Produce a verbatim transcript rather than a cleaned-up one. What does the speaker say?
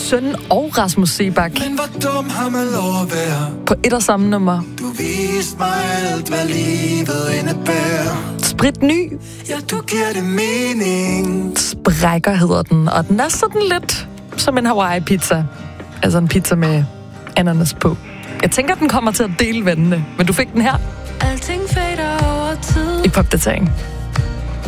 Søn og Rasmus Seebach. Men hvor dum har man lov at være. På et og samme nummer. Du viste mig alt, hvad livet indebærer. Sprit ny. Ja, du giver det mening. Sprækker hedder den, og den er sådan lidt som en Hawaii-pizza. Altså en pizza med ananas på. Jeg tænker, den kommer til at dele vandene, men du fik den her. Alting fader over tid. I popdatering.